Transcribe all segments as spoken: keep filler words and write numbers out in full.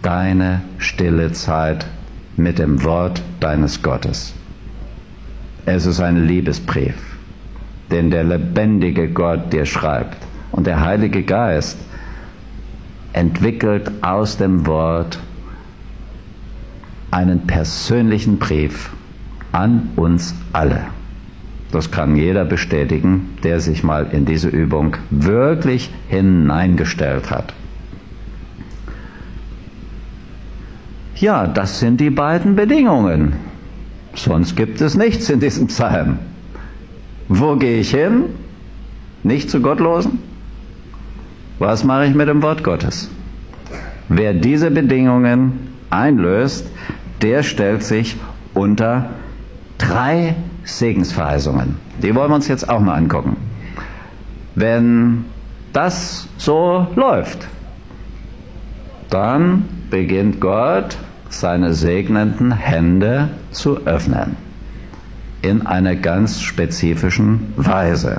deine stille Zeit mit dem Wort deines Gottes. Es ist ein Liebesbrief, den der lebendige Gott dir schreibt. Und der Heilige Geist entwickelt aus dem Wort einen persönlichen Brief an uns alle. Das kann jeder bestätigen, der sich mal in diese Übung wirklich hineingestellt hat. Ja, das sind die beiden Bedingungen. Sonst gibt es nichts in diesem Psalm. Wo gehe ich hin? Nicht zu Gottlosen? Was mache ich mit dem Wort Gottes? Wer diese Bedingungen einlöst, der stellt sich unter drei Segensverheißungen. Die wollen wir uns jetzt auch mal angucken. Wenn das so läuft, dann beginnt Gott, seine segnenden Hände zu öffnen. In einer ganz spezifischen Weise.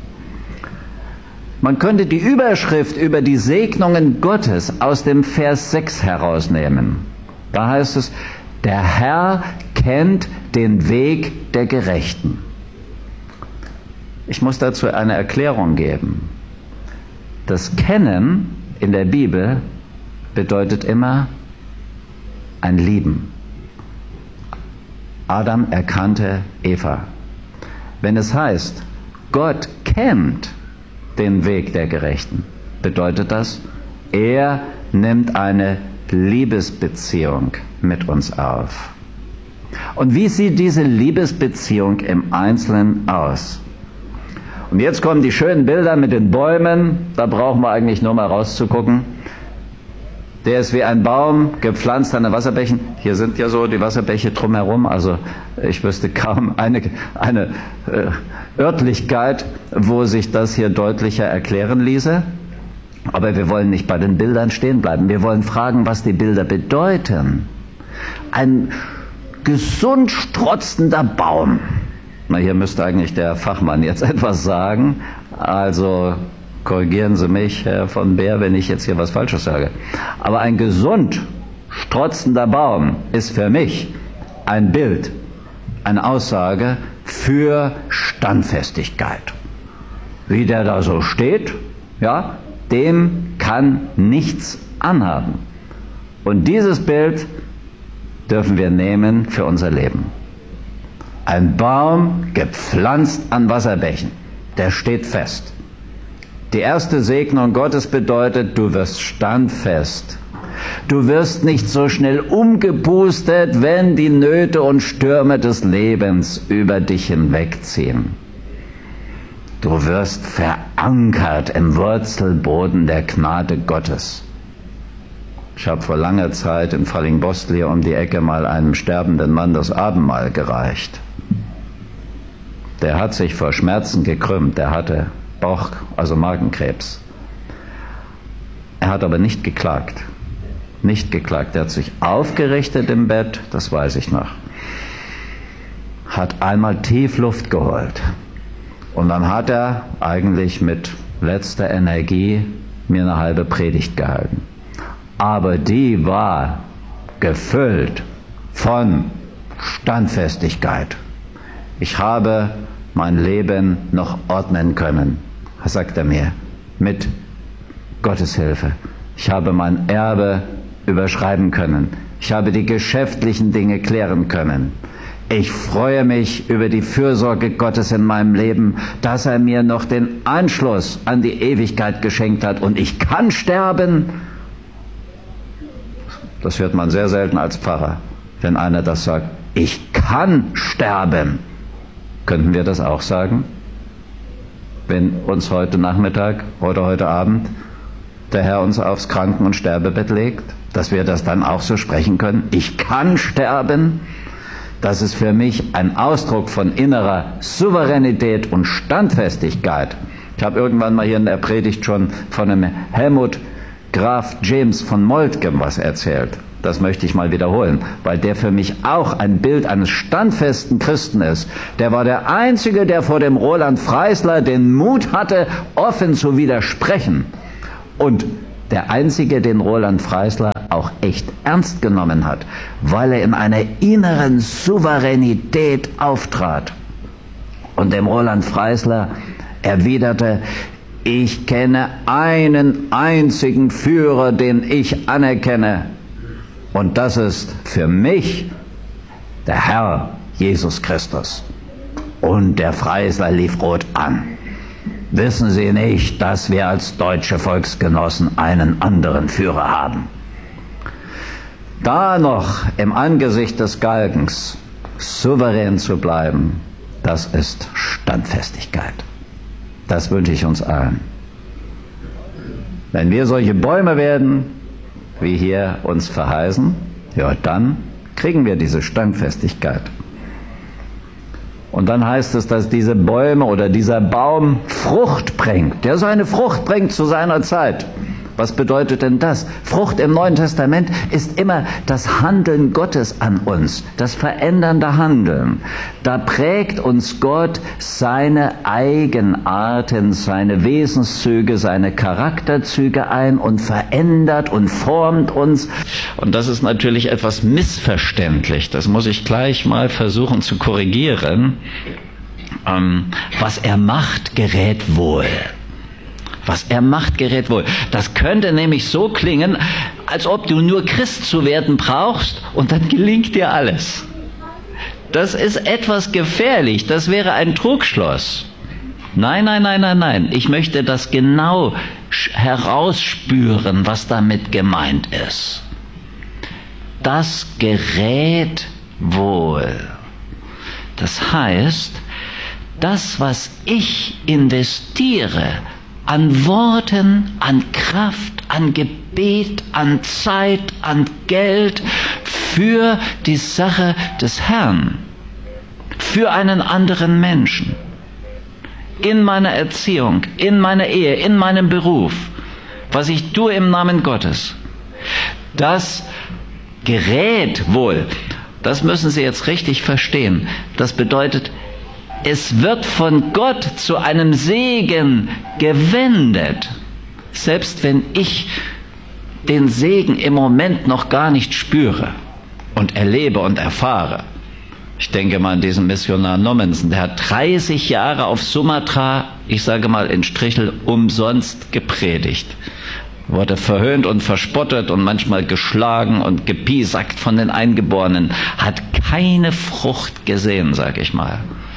Man könnte die Überschrift über die Segnungen Gottes aus dem Vers sechs herausnehmen. Da heißt es, der Herr kennt den Weg der Gerechten. Ich muss dazu eine Erklärung geben. Das Kennen in der Bibel bedeutet immer ein Lieben. Adam erkannte Eva. Wenn es heißt, Gott kennt den Weg der Gerechten, bedeutet das, er nimmt eine Liebesbeziehung mit uns auf. Und wie sieht diese Liebesbeziehung im Einzelnen aus? Und jetzt kommen die schönen Bilder mit den Bäumen, da brauchen wir eigentlich nur mal rauszugucken. Der ist wie ein Baum, gepflanzt an den Wasserbächen. Hier sind ja so die Wasserbäche drumherum, also ich wüsste kaum eine, eine äh, Örtlichkeit, wo sich das hier deutlicher erklären ließe. Aber wir wollen nicht bei den Bildern stehen bleiben. Wir wollen fragen, was die Bilder bedeuten. Ein gesund strotzender Baum. Na, hier müsste eigentlich der Fachmann jetzt etwas sagen. Also korrigieren Sie mich, Herr von Beer, wenn ich jetzt hier was Falsches sage. Aber ein gesund strotzender Baum ist für mich ein Bild, eine Aussage für Standfestigkeit. Wie der da so steht, ja, dem kann nichts anhaben. Und dieses Bild dürfen wir nehmen für unser Leben. Ein Baum gepflanzt an Wasserbächen, der steht fest. Die erste Segnung Gottes bedeutet, du wirst standfest. Du wirst nicht so schnell umgepustet, wenn die Nöte und Stürme des Lebens über dich hinwegziehen. Du wirst verankert im Wurzelboden der Gnade Gottes. Ich habe vor langer Zeit in Fallingbostel hier um die Ecke mal einem sterbenden Mann das Abendmahl gereicht. Der hat sich vor Schmerzen gekrümmt, der hatte Bauch, also Magenkrebs. Er hat aber nicht geklagt. Nicht geklagt. Er hat sich aufgerichtet im Bett, das weiß ich noch. Hat einmal tief Luft geholt. Und dann hat er eigentlich mit letzter Energie mir eine halbe Predigt gehalten. Aber die war gefüllt von Standfestigkeit. Ich habe mein Leben noch ordnen können, sagt er mir, mit Gottes Hilfe. Ich habe mein Erbe überschreiben können. Ich habe die geschäftlichen Dinge klären können. Ich freue mich über die Fürsorge Gottes in meinem Leben, dass er mir noch den Anschluss an die Ewigkeit geschenkt hat. Und ich kann sterben. Das hört man sehr selten als Pfarrer, wenn einer das sagt. Ich kann sterben. Könnten wir das auch sagen? Wenn uns heute Nachmittag oder heute Abend der Herr uns aufs Kranken- und Sterbebett legt, dass wir das dann auch so sprechen können? Ich kann sterben. Das ist für mich ein Ausdruck von innerer Souveränität und Standfestigkeit. Ich habe irgendwann mal hier in der Predigt schon von einem Helmut Graf James von Moltke was erzählt. Das möchte ich mal wiederholen, weil der für mich auch ein Bild eines standfesten Christen ist. Der war der Einzige, der vor dem Roland Freisler den Mut hatte, offen zu widersprechen. Und der Einzige, den Roland Freisler auch echt ernst genommen hat, weil er in einer inneren Souveränität auftrat. Und dem Roland Freisler erwiderte: Ich kenne einen einzigen Führer, den ich anerkenne, und das ist für mich der Herr Jesus Christus. Und der Freisler lief rot an. Wissen Sie nicht, dass wir als deutsche Volksgenossen einen anderen Führer haben? Da noch im Angesicht des Galgens souverän zu bleiben, das ist Standfestigkeit. Das wünsche ich uns allen. Wenn wir solche Bäume werden, wie hier uns verheißen, ja, dann kriegen wir diese Standfestigkeit. Und dann heißt es, dass diese Bäume oder dieser Baum Frucht bringt, der seine Frucht bringt zu seiner Zeit. Was bedeutet denn das? Frucht im Neuen Testament ist immer das Handeln Gottes an uns, das verändernde Handeln. Da prägt uns Gott seine Eigenarten, seine Wesenszüge, seine Charakterzüge ein und verändert und formt uns. Und das ist natürlich etwas missverständlich. Das muss ich gleich mal versuchen zu korrigieren. Ähm, was er macht, gerät wohl. Was er macht, gerät wohl. Das könnte nämlich so klingen, als ob du nur Christ zu werden brauchst und dann gelingt dir alles. Das ist etwas gefährlich. Das wäre ein Trugschluss. Nein, nein, nein, nein, nein. Ich möchte das genau herausspüren, was damit gemeint ist. Das gerät wohl. Das heißt, das, was ich investiere, an Worten, an Kraft, an Gebet, an Zeit, an Geld für die Sache des Herrn, für einen anderen Menschen, in meiner Erziehung, in meiner Ehe, in meinem Beruf, was ich tue im Namen Gottes, das gerät wohl. Das müssen Sie jetzt richtig verstehen. Das bedeutet, es wird von Gott zu einem Segen gewendet, selbst wenn ich den Segen im Moment noch gar nicht spüre und erlebe und erfahre. Ich denke mal an diesen Missionar Nommensen, der hat dreißig Jahre auf Sumatra, ich sage mal in Strichel, umsonst gepredigt. Wurde verhöhnt und verspottet und manchmal geschlagen und gepiesackt von den Eingeborenen, hat keine Frucht gesehen, sage ich mal.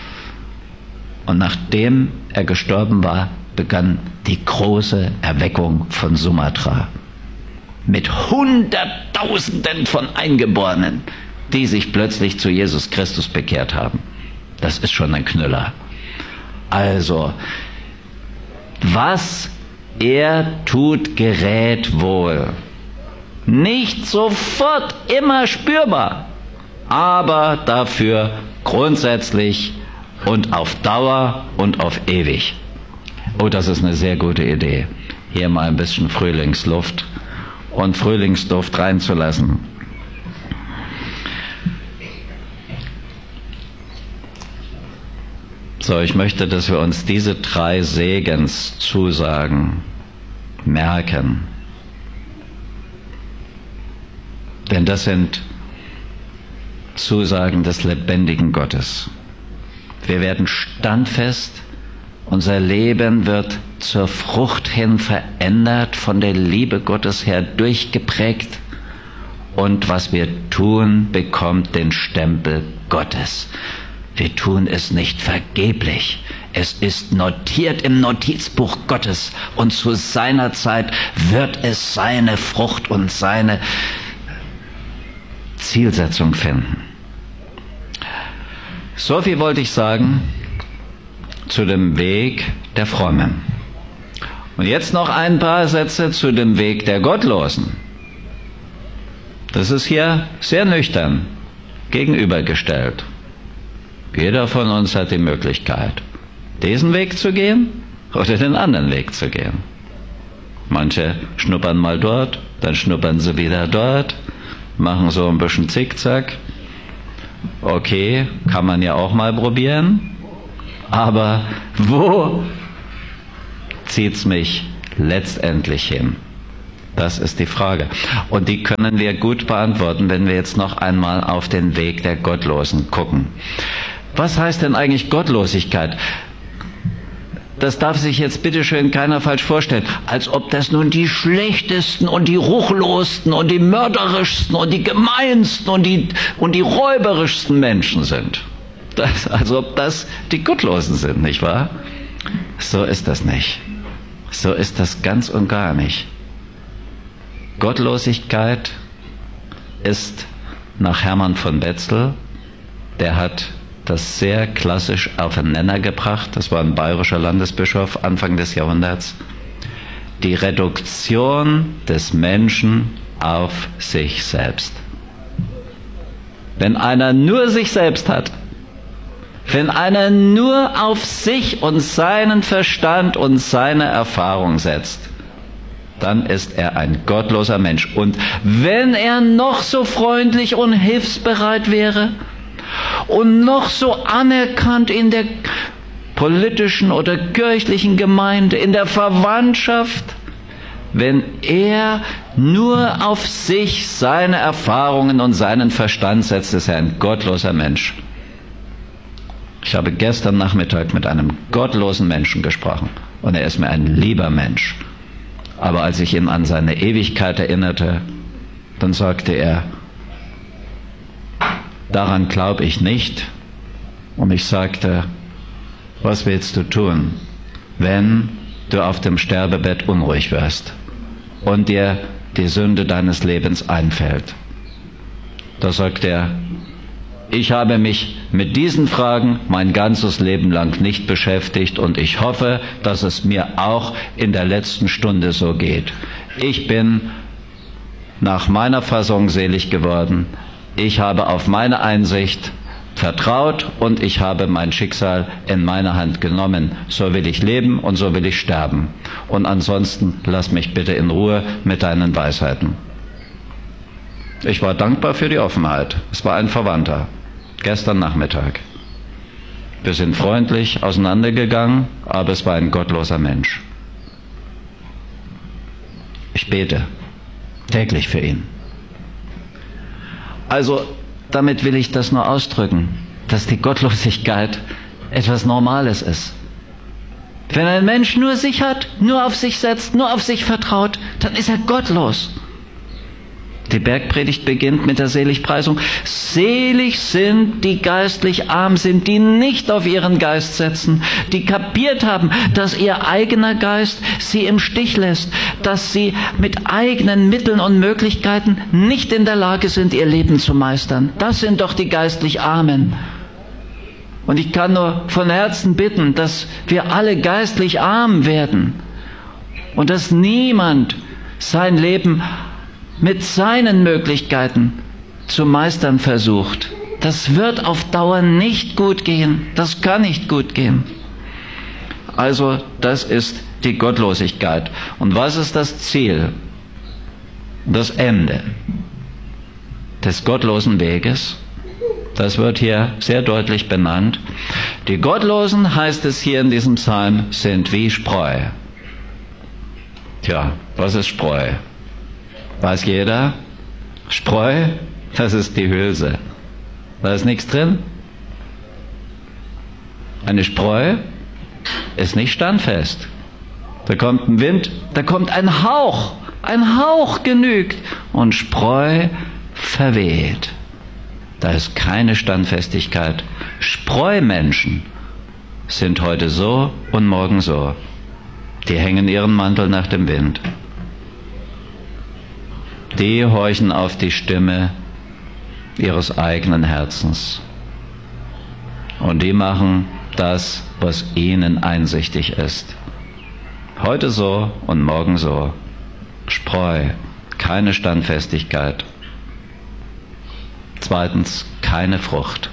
Und nachdem er gestorben war, begann die große Erweckung von Sumatra. Mit Hunderttausenden von Eingeborenen, die sich plötzlich zu Jesus Christus bekehrt haben. Das ist schon ein Knüller. Also, was er tut, gerät wohl. Nicht sofort immer spürbar, aber dafür grundsätzlich und auf Dauer und auf ewig. Oh, das ist eine sehr gute Idee. Hier mal ein bisschen Frühlingsluft und Frühlingsduft reinzulassen. So, ich möchte, dass wir uns diese drei Segenszusagen merken. Denn das sind Zusagen des lebendigen Gottes. Wir werden standfest, unser Leben wird zur Frucht hin verändert, von der Liebe Gottes her durchgeprägt, und was wir tun, bekommt den Stempel Gottes. Wir tun es nicht vergeblich. Es ist notiert im Notizbuch Gottes, und zu seiner Zeit wird es seine Frucht und seine Zielsetzung finden. So viel wollte ich sagen zu dem Weg der Frommen. Und jetzt noch ein paar Sätze zu dem Weg der Gottlosen. Das ist hier sehr nüchtern gegenübergestellt. Jeder von uns hat die Möglichkeit, diesen Weg zu gehen oder den anderen Weg zu gehen. Manche schnuppern mal dort, dann schnuppern sie wieder dort, machen so ein bisschen Zickzack. Okay, kann man ja auch mal probieren. Aber wo zieht's mich letztendlich hin? Das ist die Frage. Und die können wir gut beantworten, wenn wir jetzt noch einmal auf den Weg der Gottlosen gucken. Was heißt denn eigentlich Gottlosigkeit? Das darf sich jetzt bitteschön keiner falsch vorstellen, als ob das nun die schlechtesten und die ruchlosten und die mörderischsten und die gemeinsten und die, und die räuberischsten Menschen sind. Das, als ob das die Gottlosen sind, nicht wahr? So ist das nicht. So ist das ganz und gar nicht. Gottlosigkeit ist nach Hermann von Betzel, der hat das sehr klassisch auf den Nenner gebracht, das war ein bayerischer Landesbischof Anfang des Jahrhunderts, die Reduktion des Menschen auf sich selbst. Wenn einer nur sich selbst hat, wenn einer nur auf sich und seinen Verstand und seine Erfahrung setzt, dann ist er ein gottloser Mensch. Und wenn er noch so freundlich und hilfsbereit wäre und noch so anerkannt in der politischen oder kirchlichen Gemeinde, in der Verwandtschaft, wenn er nur auf sich, seine Erfahrungen und seinen Verstand setzt, ist er ein gottloser Mensch. Ich habe gestern Nachmittag mit einem gottlosen Menschen gesprochen und er ist mir ein lieber Mensch. Aber als ich ihn an seine Ewigkeit erinnerte, dann sagte er, daran glaube ich nicht. Und ich sagte, was willst du tun, wenn du auf dem Sterbebett unruhig wirst und dir die Sünde deines Lebens einfällt? Da sagt er, ich habe mich mit diesen Fragen mein ganzes Leben lang nicht beschäftigt und ich hoffe, dass es mir auch in der letzten Stunde so geht. Ich bin nach meiner Fassung selig geworden. Ich habe auf meine Einsicht vertraut und ich habe mein Schicksal in meine Hand genommen. So will ich leben und so will ich sterben. Und ansonsten lass mich bitte in Ruhe mit deinen Weisheiten. Ich war dankbar für die Offenheit. Es war ein Verwandter. Gestern Nachmittag. Wir sind freundlich auseinandergegangen, aber es war ein gottloser Mensch. Ich bete täglich für ihn. Also, damit will ich das nur ausdrücken, dass die Gottlosigkeit etwas Normales ist. Wenn ein Mensch nur sich hat, nur auf sich setzt, nur auf sich vertraut, dann ist er gottlos. Die Bergpredigt beginnt mit der Seligpreisung. Selig sind, die geistlich arm sind, die nicht auf ihren Geist setzen, die kapiert haben, dass ihr eigener Geist sie im Stich lässt, dass sie mit eigenen Mitteln und Möglichkeiten nicht in der Lage sind, ihr Leben zu meistern. Das sind doch die geistlich Armen. Und ich kann nur von Herzen bitten, dass wir alle geistlich arm werden und dass niemand sein Leben mit seinen Möglichkeiten zu meistern versucht. Das wird auf Dauer nicht gut gehen. Das kann nicht gut gehen. Also, das ist die Gottlosigkeit. Und was ist das Ziel? Das Ende des gottlosen Weges? Das wird hier sehr deutlich benannt. Die Gottlosen, heißt es hier in diesem Psalm, sind wie Spreu. Tja, was ist Spreu? Weiß jeder? Spreu, das ist die Hülse. Da ist nichts drin. Eine Spreu ist nicht standfest. Da kommt ein Wind, da kommt ein Hauch. Ein Hauch genügt und Spreu verweht. Da ist keine Standfestigkeit. Spreumenschen sind heute so und morgen so. Die hängen ihren Mantel nach dem Wind. Die horchen auf die Stimme ihres eigenen Herzens. Und die machen das, was ihnen einsichtig ist. Heute so und morgen so. Spreu, keine Standfestigkeit. Zweitens, keine Frucht.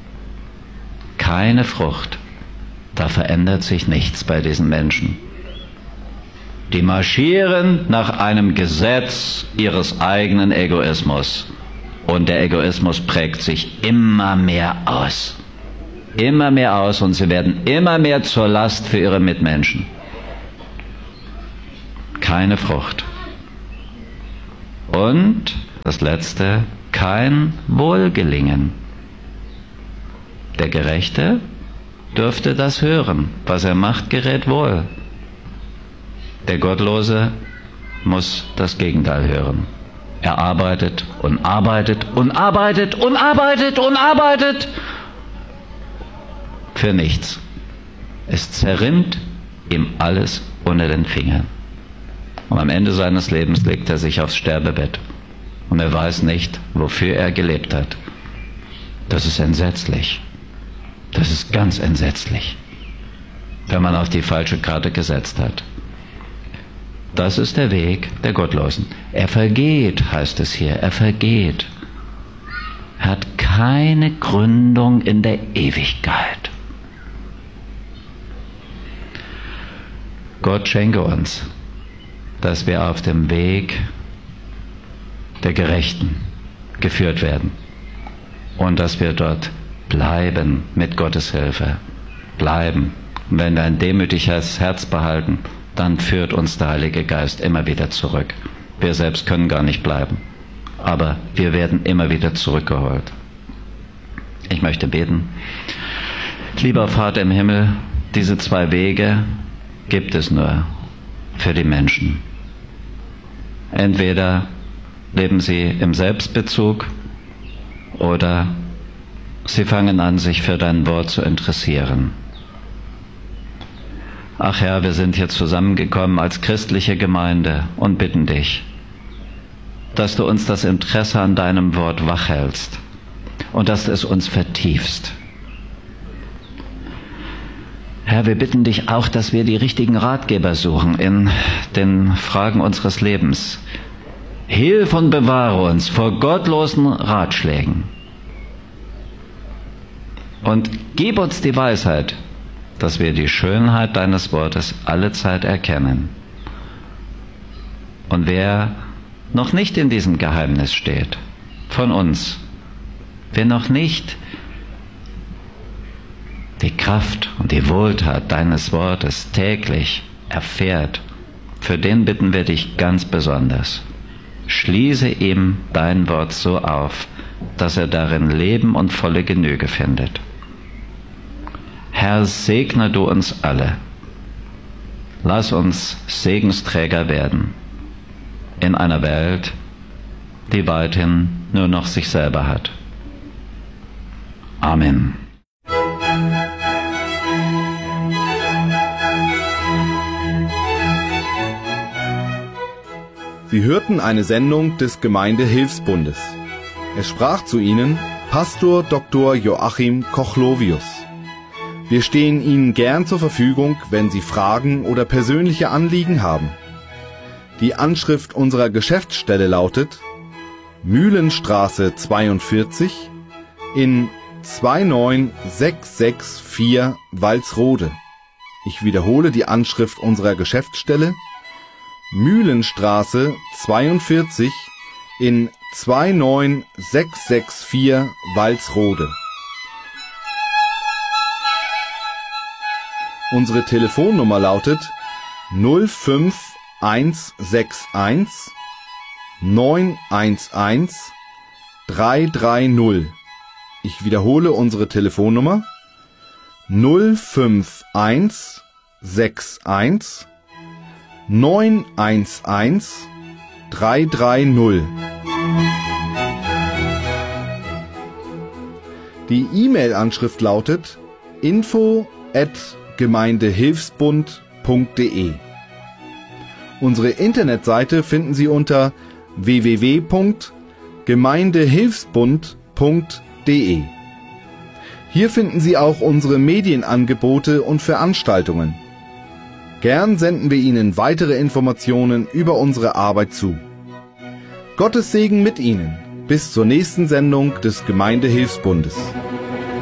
Keine Frucht. Da verändert sich nichts bei diesen Menschen. Die marschieren nach einem Gesetz ihres eigenen Egoismus. Und der Egoismus prägt sich immer mehr aus. Immer mehr aus und sie werden immer mehr zur Last für ihre Mitmenschen. Keine Frucht. Und das Letzte, kein Wohlgelingen. Der Gerechte dürfte das hören. Was er macht, gerät wohl. Der Gottlose muss das Gegenteil hören. Er arbeitet und arbeitet und arbeitet und arbeitet und arbeitet für nichts. Es zerrinnt ihm alles unter den Fingern. Und am Ende seines Lebens legt er sich aufs Sterbebett und er weiß nicht, wofür er gelebt hat. Das ist entsetzlich. Das ist ganz entsetzlich, wenn man auf die falsche Karte gesetzt hat. Das ist der Weg der Gottlosen. Er vergeht, heißt es hier, er vergeht. Er hat keine Gründung in der Ewigkeit. Gott schenke uns, dass wir auf dem Weg der Gerechten geführt werden und dass wir dort bleiben mit Gottes Hilfe. Bleiben. Und wenn wir ein demütiges Herz behalten, dann führt uns der Heilige Geist immer wieder zurück. Wir selbst können gar nicht bleiben, aber wir werden immer wieder zurückgeholt. Ich möchte beten. Lieber Vater im Himmel, diese zwei Wege gibt es nur für die Menschen. Entweder leben sie im Selbstbezug oder sie fangen an, sich für dein Wort zu interessieren. Ach Herr, wir sind hier zusammengekommen als christliche Gemeinde und bitten dich, dass du uns das Interesse an deinem Wort wachhältst und dass du es uns vertiefst. Herr, wir bitten dich auch, dass wir die richtigen Ratgeber suchen in den Fragen unseres Lebens. Hilf und bewahre uns vor gottlosen Ratschlägen. Und gib uns die Weisheit, dass wir die Schönheit deines Wortes allezeit erkennen. Und wer noch nicht in diesem Geheimnis steht, von uns, wer noch nicht die Kraft und die Wohltat deines Wortes täglich erfährt, für den bitten wir dich ganz besonders. Schließe ihm dein Wort so auf, dass er darin Leben und volle Genüge findet. Herr, segne du uns alle. Lass uns Segensträger werden in einer Welt, die weithin nur noch sich selber hat. Amen. Sie hörten eine Sendung des Gemeindehilfsbundes. Es sprach zu Ihnen Pastor Doktor Joachim Kochlovius. Wir stehen Ihnen gern zur Verfügung, wenn Sie Fragen oder persönliche Anliegen haben. Die Anschrift unserer Geschäftsstelle lautet Mühlenstraße zweiundvierzig in zwei neun sechs sechs vier Walsrode. Ich wiederhole die Anschrift unserer Geschäftsstelle Mühlenstraße zweiundvierzig in zwei neun sechs sechs vier Walsrode. Unsere Telefonnummer lautet null fünf eins sechs eins neun eins eins drei drei null. Ich wiederhole unsere Telefonnummer null fünf eins sechs eins neun eins eins drei drei null. Die E-Mail-Anschrift lautet info at gemeindehilfsbund punkt de. Unsere Internetseite finden Sie unter w w w punkt gemeindehilfsbund punkt de. Hier finden Sie auch unsere Medienangebote und Veranstaltungen. Gern senden wir Ihnen weitere Informationen über unsere Arbeit zu. Gottes Segen mit Ihnen. Bis zur nächsten Sendung des Gemeindehilfsbundes.